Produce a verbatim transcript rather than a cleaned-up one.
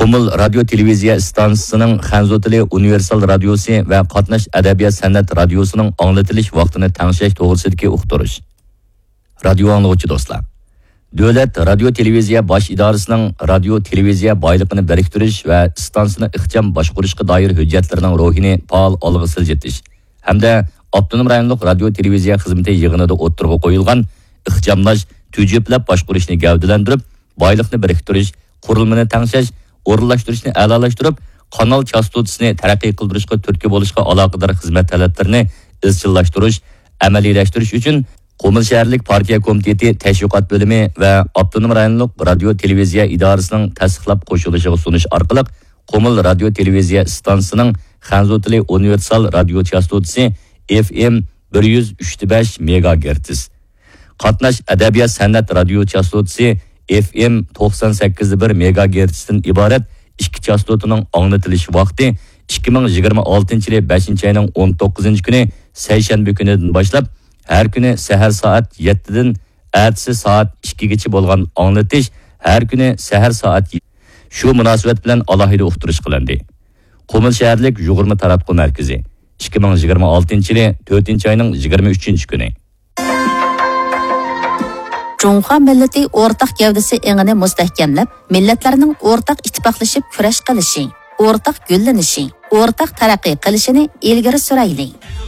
Qumul radio televiziya stansiyasining Xanzo tili universal radiosi va qatnash adabiyot san'at radiosining anglatilish vaqtini tangshlash to'g'risidagi uqtirish. Radio anglovchi do'stlar. Davlat radio televiziya bosh idorasining radio televiziya boyligini biriktirish va stansiyani ixcham boshqarishga doir hujjatlarining ro'hini faol olg'a siljitish hamda avtonom rayonlik radio televiziya xizmati yig'inida o'tirg'a qo'yilgan ixchamlash, tujjublab boshqarishni gavdalantirib, boylikni biriktirish, qurilmani tangshlash, o'rinlashtirishni a'lolashtirib, kanal chastotasini taraqqiy qildirishga turtki bo'lishga aloqador xizmat talablarini izchillashtirish, amaliylashtirish uchun Qumul shaharlik partiya komiteti tashviqot bo'limi va avtonom rayonlik radio televiziya idorasining tasdiqlab qo'shilishiga sunish orqali Qumul radio televiziya stansiyasining Xanzo tili universal radio chastotasi F M bir yuz uch nuqta besh megagerts, qatnash adabiyot san'at radio chastotasi F M to'qson sakkiz nuqta bir megagerts dan iborat ikki chastotaning anglatilish vaqti ikki ming yigirma oltinchi yil beshinchi oyning o'n to'qqizinchi kuni seshanba kunidan boshlab har kuni sahar soat yettidan ertasi soat ikkigacha bo'lgan anglatish har kuni sahar soat shu munosabat bilan alohida uqtirish qilindi. Qumul shaharlik yug'urma taratqu markazi ikki ming yigirma oltinchi yil to'rtinchi oyning yigirma uchinchi kuni. Cunha millati o'rtaq gavdasi engini mustahkamlab, millatlarning o'rtaq ittifoqlashib kurash qilishi, o'rtaq gullanishi, o'rtaq taraqqiy qilishini ilgari surayli.